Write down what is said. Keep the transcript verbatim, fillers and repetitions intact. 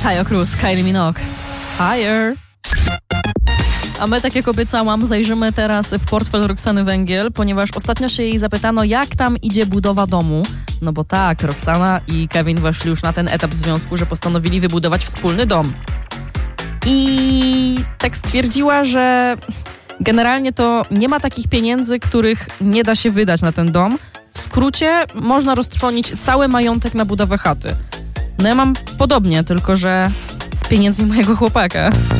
Kajo Cruz, Kylie Minogue. Higher. A my, tak jak obiecałam, zajrzymy teraz w portfel Roxany Węgiel, ponieważ ostatnio się jej zapytano, jak tam idzie budowa domu. No bo tak, Roxana i Kevin weszli już na ten etap związku, że postanowili wybudować wspólny dom. I tak stwierdziła, że generalnie to nie ma takich pieniędzy, których nie da się wydać na ten dom. W skrócie można roztrwonić cały majątek na budowę chaty. No ja mam podobnie, tylko że z pieniędzmi mojego chłopaka.